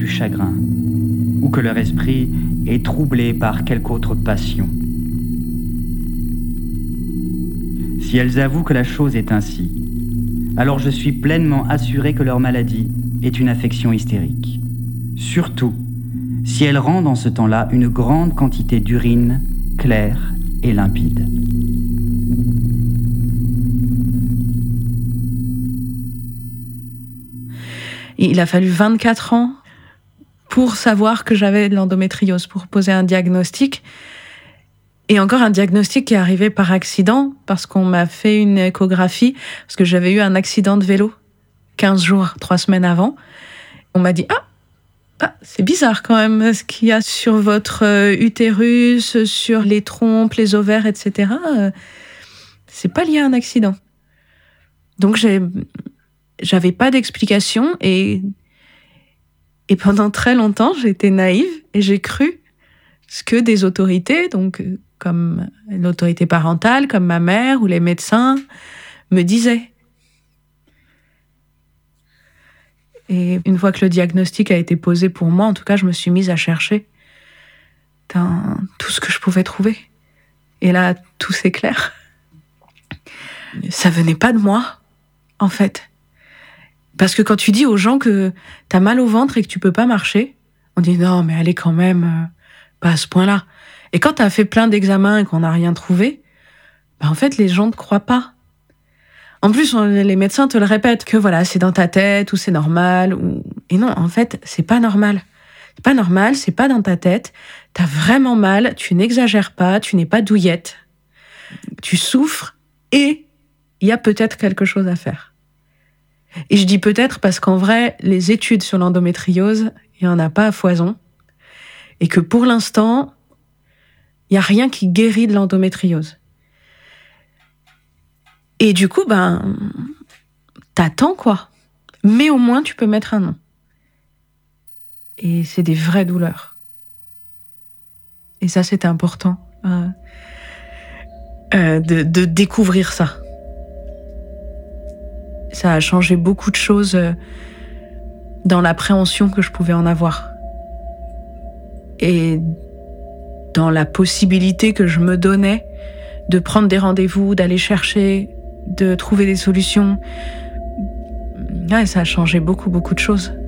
du chagrin, ou que leur esprit est troublé par quelque autre passion. Si elles avouent que la chose est ainsi, alors je suis pleinement assuré que leur maladie est une affection hystérique. Surtout si elles rendent en ce temps-là une grande quantité d'urine claire et limpide. Il a fallu 24 ans pour savoir que j'avais de l'endométriose, pour poser un diagnostic. Et encore un diagnostic qui est arrivé par accident, parce qu'on m'a fait une échographie, parce que j'avais eu un accident de vélo 15 jours, 3 semaines avant. On m'a dit « Ah, c'est bizarre quand même, ce qu'il y a sur votre utérus, sur les trompes, les ovaires, etc. C'est pas lié à un accident. » Donc j'avais pas d'explication et pendant très longtemps, j'étais naïve et j'ai cru ce que des autorités, donc comme l'autorité parentale, comme ma mère ou les médecins, me disaient. Et une fois que le diagnostic a été posé pour moi, en tout cas, je me suis mise à chercher dans tout ce que je pouvais trouver. Et là, tout s'éclaire. Ça venait pas de moi, en fait. Parce que quand tu dis aux gens que t'as mal au ventre et que tu peux pas marcher, on dit non, mais allez quand même, pas à ce point-là. Et quand t'as fait plein d'examens et qu'on n'a rien trouvé, en fait, les gens ne croient pas. En plus, les médecins te le répètent que voilà, c'est dans ta tête ou c'est normal. Et non, en fait, c'est pas normal. C'est pas normal, c'est pas dans ta tête. T'as vraiment mal, tu n'exagères pas, tu n'es pas douillette. Tu souffres et il y a peut-être quelque chose à faire. Et je dis peut-être parce qu'en vrai, les études sur l'endométriose, il n'y en a pas à foison. Et que pour l'instant, il n'y a rien qui guérit de l'endométriose. Et du coup, t'attends quoi. Mais au moins, tu peux mettre un nom. Et c'est des vraies douleurs. Et ça, c'est important de découvrir ça. Ça a changé beaucoup de choses dans l'appréhension que je pouvais en avoir. Et dans la possibilité que je me donnais de prendre des rendez-vous, d'aller chercher, de trouver des solutions. Ouais, ça a changé beaucoup, beaucoup de choses.